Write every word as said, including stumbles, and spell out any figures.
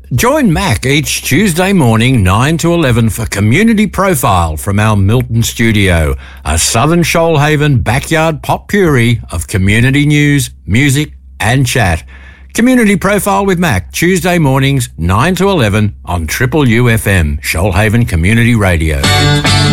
Join Mac each Tuesday morning nine to eleven for Community Profile from our Milton studio, a Southern Shoalhaven backyard potpourri of community news, music and chat. Community Profile with Mac, Tuesday mornings nine to eleven on Triple U F M, Shoalhaven Community Radio.